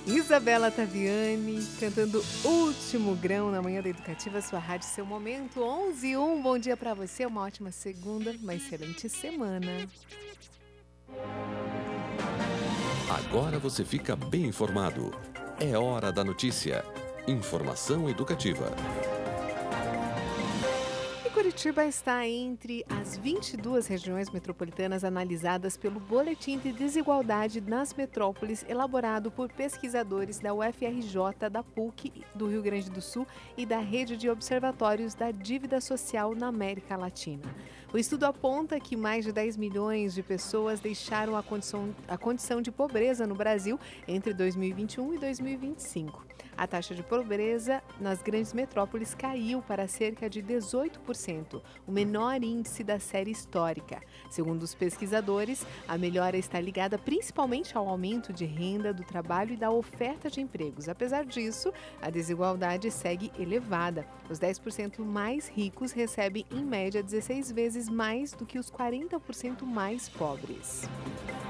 Isabela Taviani cantando Último Grão na manhã da Educativa, sua rádio, seu momento 11:01. Bom dia para você, uma ótima segunda, uma excelente semana. Agora você fica bem informado. É hora da notícia. Informação educativa. Curitiba está entre as 22 regiões metropolitanas analisadas pelo Boletim de Desigualdade nas Metrópoles, elaborado por pesquisadores da UFRJ, da PUC do Rio Grande do Sul e da Rede de Observatórios da Dívida Social na América Latina. O estudo aponta que mais de 10 milhões de pessoas deixaram a condição de pobreza no Brasil entre 2021 e 2025. A taxa de pobreza nas grandes metrópoles caiu para cerca de 18%, o menor índice da série histórica. Segundo os pesquisadores, a melhora está ligada principalmente ao aumento de renda do trabalho e da oferta de empregos. Apesar disso, a desigualdade segue elevada. Os 10% mais ricos recebem, em média, 16 vezes mais do que os 40% mais pobres.